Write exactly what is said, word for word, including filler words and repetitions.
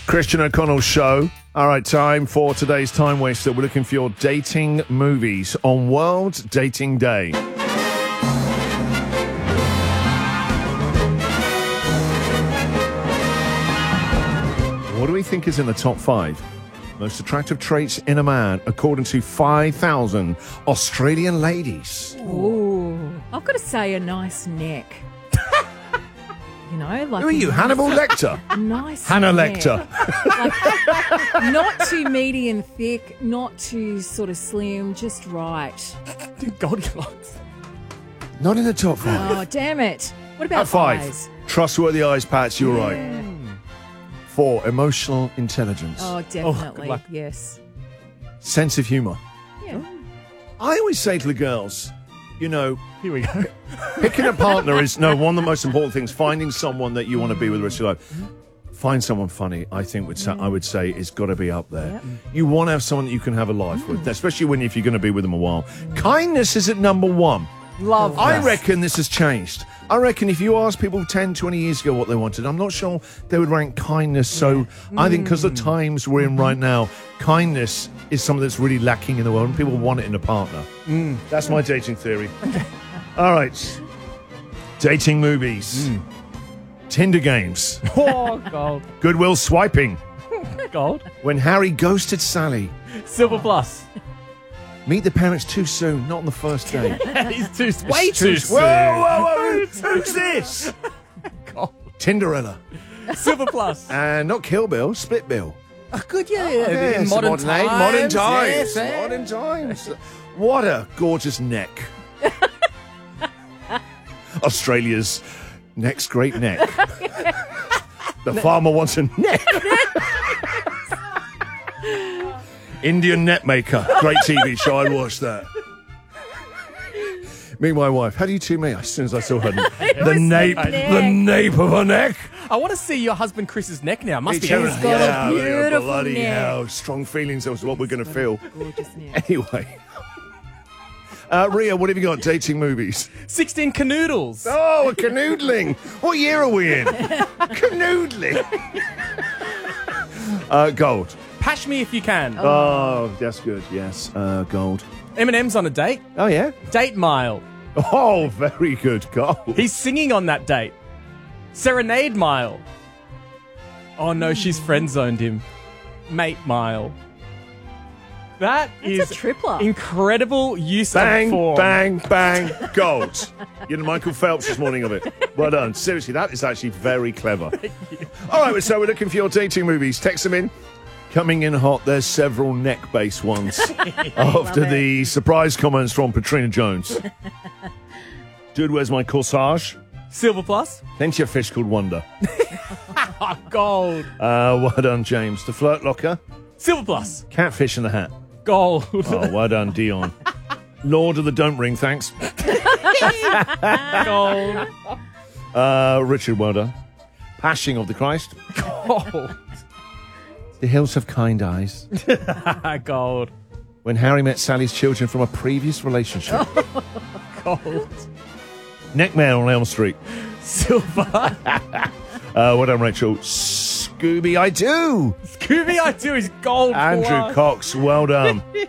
Christian O'Connell's show. All right, time for today's time waster. We're looking for your dating movies on World Dating Day. What do we think is in the top five most attractive traits in a man according to five thousand Australian ladies? Ooh, I've got to say a nice neck. You know, like Who are you, a Hannibal Lecter? nice Hannah neck. Lecter. Like, not too meaty and thick, not too sort of slim, just right. Goldilocks. Not in the top five. Oh, damn it. What about At five, eyes? trustworthy eyes, Pats, you're right. Yeah. Four, emotional intelligence. Oh, definitely. luck. Yes. Sense of humour. Yeah. I always say to the girls, you know, Here we go. picking a partner is, no, one of the most important things. Finding someone that you want to be with the rest of your life. Find someone funny, I think, would say, I would say, is got to be up there. Yep. You want to have someone that you can have a life with, especially when if you're going to be with them a while. Kindness is at number one. Love I that. reckon this has changed. I reckon if you asked people ten, twenty years ago what they wanted, I'm not sure they would rank kindness. So I think because the times we're in right now, kindness is something that's really lacking in the world and people want it in a partner. Mm. That's my dating theory. All right. Dating movies. Tinder games. Oh, gold. Goodwill swiping. Gold. When Harry ghosted Sally. Silver plus. Meet the parents too soon, not on the first date. He's too way too soon. Whoa, whoa, whoa. Who's this? Gold. Tinderella. Silver plus. And not Kill Bill, Split Bill. Oh, good, yeah. Yeah, In it's modern, modern, times. age, modern times. Yes, eh? Modern times. What a gorgeous neck. Australia's next great neck. The farmer wants a neck. Indian net maker. Great T V show. I watched that. Me and my wife. How do you two meet? As soon as I saw her, the nape, the nape of her neck. I want to see your husband Chris's neck now. Must be Each other- easy. got a yeah, beautiful bloody neck. hell. Strong feelings. That's what we're going to feel. Gorgeous neck. Anyway. Uh, Ria, what have you got? Dating movies. sixteen canoodles. Oh, a canoodling. What year are we in? Canoodling. uh, gold. Pash me if you can. Oh, that's good. Yes, uh, gold. Eminem's on a date. Oh, yeah? Date mile. Oh, very good. Gold. He's singing on that date. Serenade mile. Oh no, she's friend zoned him. Mate mile. That That's is a tripler. incredible use Bang, of form. bang, bang. Gold. You're the Michael Phelps this morning of it. Well done. Seriously, that is actually very clever. All right, so we're looking for your dating movies. Text them in. Coming in hot, there's several neck-based ones after the surprise comments from Katrina Jones. Dude, where's my corsage? Silver plus. Plenty of fish called Wonder. Oh, gold. Uh, well done, James. The Flirt Locker. Silver plus. Catfish in the Hat. Gold. Oh, well done, Dion. Lord of the Don't Ring, thanks. Gold. Uh, Richard, well done. Passing of the Christ. Gold. The Hills Have Kind Eyes. Gold. When Harry met Sally's children from a previous relationship. Gold. Neckman on Elm Street. Silver. Uh, well done, Rachel. Scooby I Do. Scooby I do is gold. Andrew plus. Cox, well done.